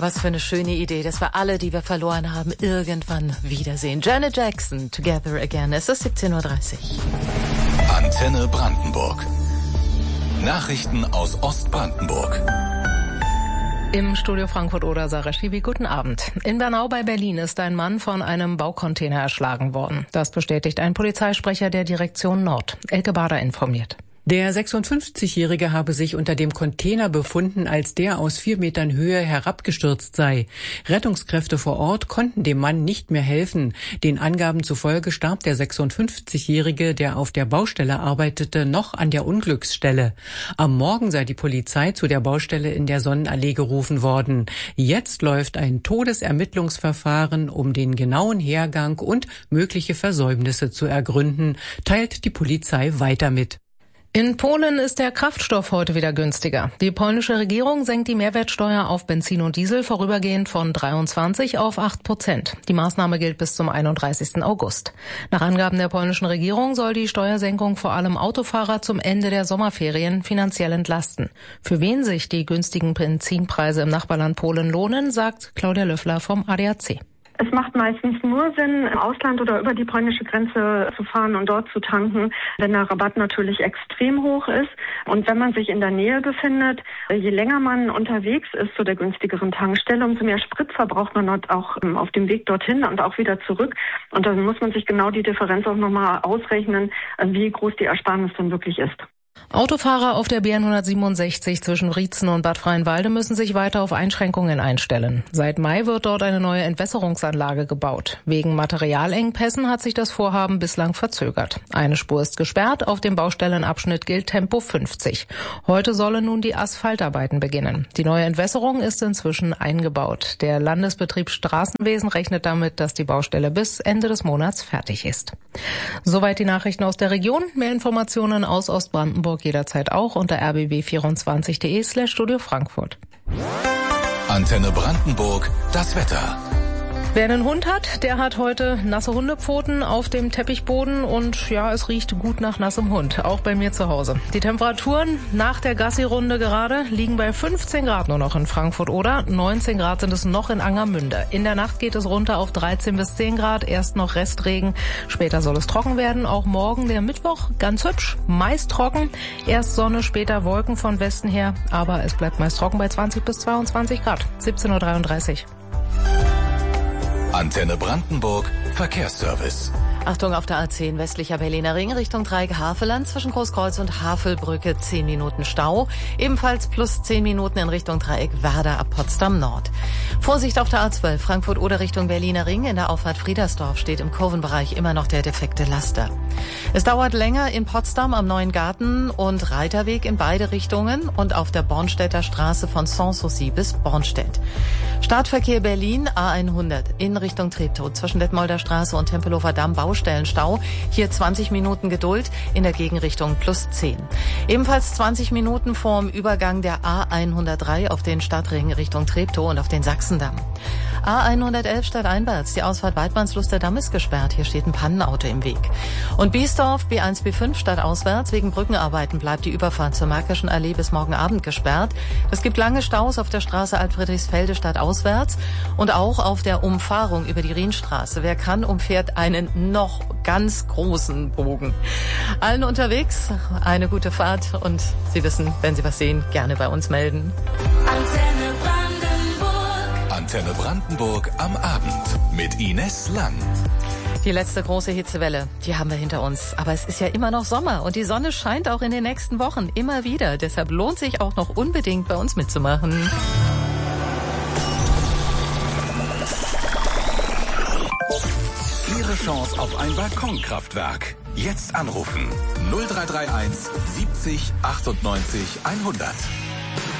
Was für eine schöne Idee, dass wir alle, die wir verloren haben, irgendwann wiedersehen. Janet Jackson, Together Again. Es ist 17:30 Uhr. Antenne Brandenburg. Nachrichten aus Ostbrandenburg. Im Studio Frankfurt-Oder, Sarah Schiwi, guten Abend. In Bernau bei Berlin ist ein Mann von einem Baucontainer erschlagen worden. Das bestätigt ein Polizeisprecher der Direktion Nord. Elke Bader informiert. Der 56-Jährige habe sich unter dem Container befunden, als der aus 4 Metern Höhe herabgestürzt sei. Rettungskräfte vor Ort konnten dem Mann nicht mehr helfen. Den Angaben zufolge starb der 56-Jährige, der auf der Baustelle arbeitete, noch an der Unglücksstelle. Am Morgen sei die Polizei zu der Baustelle in der Sonnenallee gerufen worden. Jetzt läuft ein Todesermittlungsverfahren, um den genauen Hergang und mögliche Versäumnisse zu ergründen, teilt die Polizei weiter mit. In Polen ist der Kraftstoff heute wieder günstiger. Die polnische Regierung senkt die Mehrwertsteuer auf Benzin und Diesel vorübergehend von 23 auf 8%. Die Maßnahme gilt bis zum 31. August. Nach Angaben der polnischen Regierung soll die Steuersenkung vor allem Autofahrer zum Ende der Sommerferien finanziell entlasten. Für wen sich die günstigen Benzinpreise im Nachbarland Polen lohnen, sagt Claudia Löffler vom ADAC. Es macht meistens nur Sinn, im Ausland oder über die polnische Grenze zu fahren und dort zu tanken, wenn der Rabatt natürlich extrem hoch ist. Und wenn man sich in der Nähe befindet, je länger man unterwegs ist zu der günstigeren Tankstelle, umso mehr Sprit verbraucht man dort auch auf dem Weg dorthin und auch wieder zurück. Und dann muss man sich genau die Differenz auch nochmal ausrechnen, wie groß die Ersparnis dann wirklich ist. Autofahrer auf der BN 167 zwischen Rietzen und Bad Freienwalde müssen sich weiter auf Einschränkungen einstellen. Seit Mai wird dort eine neue Entwässerungsanlage gebaut. Wegen Materialengpässen hat sich das Vorhaben bislang verzögert. Eine Spur ist gesperrt, auf dem Baustellenabschnitt gilt Tempo 50. Heute sollen nun die Asphaltarbeiten beginnen. Die neue Entwässerung ist inzwischen eingebaut. Der Landesbetrieb Straßenwesen rechnet damit, dass die Baustelle bis Ende des Monats fertig ist. Soweit die Nachrichten aus der Region. Mehr Informationen aus Ostbrandenburg jederzeit auch unter rbb24.de/Studio Frankfurt. Antenne Brandenburg, das Wetter. Wer einen Hund hat, der hat heute nasse Hundepfoten auf dem Teppichboden und ja, es riecht gut nach nassem Hund, auch bei mir zu Hause. Die Temperaturen nach der Gassi-Runde gerade liegen bei 15 Grad nur noch in Frankfurt-Oder, 19 Grad sind es noch in Angermünde. In der Nacht geht es runter auf 13 bis 10 Grad, erst noch Restregen, später soll es trocken werden. Auch morgen, der Mittwoch, ganz hübsch, meist trocken, erst Sonne, später Wolken von Westen her, aber es bleibt meist trocken bei 20 bis 22 Grad. 17:33 Uhr. Antenne Brandenburg, Verkehrsservice. Achtung auf der A10 westlicher Berliner Ring Richtung Dreieck Havelland zwischen Großkreuz und Havelbrücke 10 Minuten Stau. Ebenfalls plus 10 Minuten in Richtung Dreieck Werder ab Potsdam Nord. Vorsicht auf der A12 Frankfurt-Oder Richtung Berliner Ring. In der Auffahrt Friedersdorf steht im Kurvenbereich immer noch der defekte Laster. Es dauert länger in Potsdam am Neuen Garten und Reiterweg in beide Richtungen und auf der Bornstedter Straße von Sanssouci bis Bornstedt. Startverkehr Berlin A100 in Richtung Treptow zwischen Detmolder Straße und Tempelhofer Damm Baustellenstau. Hier 20 Minuten Geduld, in der Gegenrichtung plus 10. Ebenfalls 20 Minuten vorm Übergang der A103 auf den Stadtring Richtung Treptow und auf den Sachsendamm. A111 stadteinwärts, die Ausfahrt Weidmannsluster Damm ist gesperrt. Hier steht ein Pannenauto im Weg. Und Biesdorf, B1, B5 stadtauswärts. Wegen Brückenarbeiten bleibt die Überfahrt zur Märkischen Allee bis morgen Abend gesperrt. Es gibt lange Staus auf der Straße Altfriedrichsfelde stadtauswärts und auch auf der Umfahrung über die Rienstraße. Wer kann, umfährt einen noch ganz großen Bogen. Allen unterwegs eine gute Fahrt und Sie wissen, wenn Sie was sehen, gerne bei uns melden. Antenne Brandenburg. Antenne Brandenburg am Abend mit Ines Lang. Die letzte große Hitzewelle, die haben wir hinter uns. Aber es ist ja immer noch Sommer und die Sonne scheint auch in den nächsten Wochen immer wieder. Deshalb lohnt sich auch noch unbedingt bei uns mitzumachen. Ihre Chance auf ein Balkonkraftwerk. Jetzt anrufen. 0331 70 98 100.